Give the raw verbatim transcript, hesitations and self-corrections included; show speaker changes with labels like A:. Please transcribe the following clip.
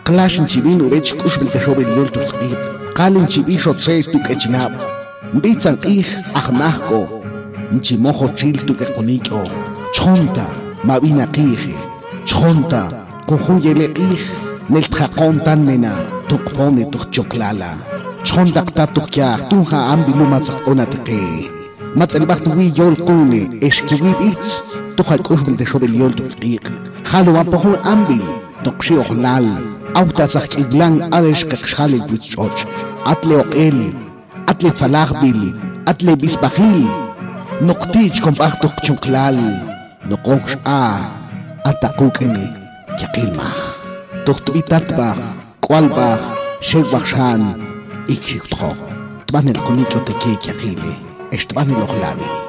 A: Clash chibin urech kushbil te shobel yol tu khbib. Qalin chibi shot se tu kechnab. Bitzan ich ahnahko. Nchimojo chil tu keponikyo. Chonta mabina qije. Chonta kujuyele ich. Nel tjaqontan nena tukpone tukchoklala. Chonta qta tukya tunja ambilu matzaq onatqe. Matzelbaq tuwi yol qune eshkiwi bitz. Tuja kushbil te shobel yol tu khbib. Halu apohun ambil. Tuqshi ohlal. Auta sakidlan adesh kakshali bitchoch. Atle oqel. Atle tzalaqbil. Atle bisbahil. Nuqtich kompaqtuq chuklal. Nuqoqsh a. Ataqukene. Yaqilmaj. Tuqtubitatbaj. Kwalbaj. Shegbakshan. Ikshikutjo. Tban el kunikyo teke yaqile. Estban el oqlabi.